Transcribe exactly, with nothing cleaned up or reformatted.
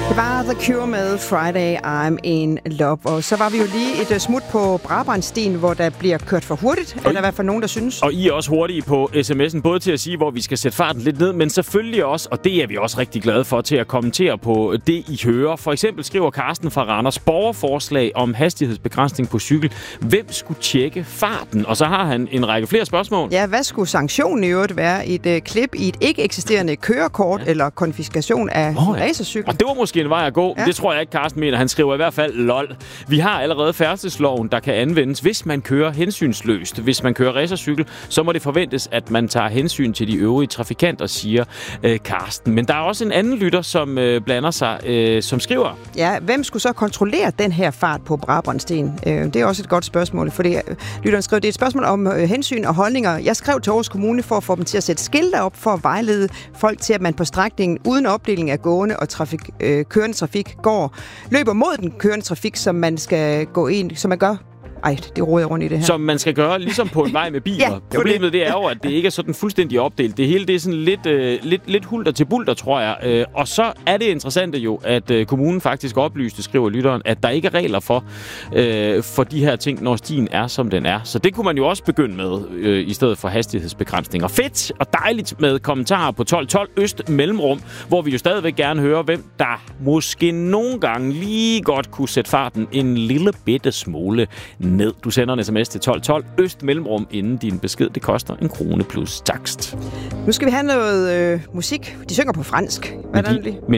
Det var The Cure med Friday, I'm in Love. Og så var vi jo lige et smut på Brabrandstien, hvor der bliver kørt for hurtigt. Og er der i hvert fald nogen, der synes. Og I er også hurtige på sms'en, både til at sige, hvor vi skal sætte farten lidt ned, men selvfølgelig også, og det er vi også rigtig glade for, til at kommentere på det, I hører. For eksempel skriver Carsten fra Randers borgerforslag om hastighedsbegrænsning på cykel. Hvem skulle tjekke farten? Og så har han en række flere spørgsmål. Ja, hvad skulle sanktionen i øvrigt være? Et uh, klip i et ikke eksisterende kørekort ja. eller konfiskation af oh, ja. racercykel? Og det var måske en vej at gå. Ja. Det tror jeg ikke, Carsten mener. Han skriver i hvert fald lol. Vi har allerede færdselsloven, der kan anvendes, hvis man kører hensynsløst. Hvis man kører racercykel, så må det forventes, at man tager hensyn til de øvrige trafikanter, siger øh, Carsten. Men der er også en anden lytter, som øh, blander sig, øh, som skriver. Ja, hvem skulle så kontrollere den her fart på Brabrandstien? Øh, det er også et godt spørgsmål, fordi øh, lytteren skrev, det er et spørgsmål om øh, hensyn og holdninger. Jeg skrev til Aarhus Kommune for at få dem til at sætte skilte op for at vejlede folk til, at man på strækningen uden opdeling af gående og trafik, øh, kørende trafik går, løber mod den kørende trafik, som man skal gå ind, som man gør. Ej, det roder jeg rundt i det her. Som man skal gøre, ligesom på en vej med biler. ja, Problemet det er jo, at det ikke er sådan fuldstændig opdelt. Det hele det er sådan lidt, øh, lidt, lidt hulter til bulter, tror jeg. Øh, og så er det interessante jo, at øh, kommunen faktisk oplyste, skriver lytteren, at der ikke er regler for, øh, for de her ting, når stien er, som den er. Så det kunne man jo også begynde med, øh, i stedet for hastighedsbegrænsninger. Fedt og dejligt med kommentarer på tolv tolv Øst Mellemrum, hvor vi jo stadigvæk gerne hører, hvem der måske nogle gange lige godt kunne sætte farten en lille bitte smule ned. Du sender en sms til tolv tolv Øst Mellemrum, inden din besked. Det koster en krone plus takst. Nu skal vi have noget øh, musik. De synger på fransk. Men de, men